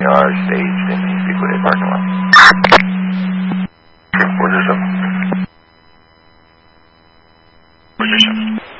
are staged in the Speedway parking lot. Position. Position.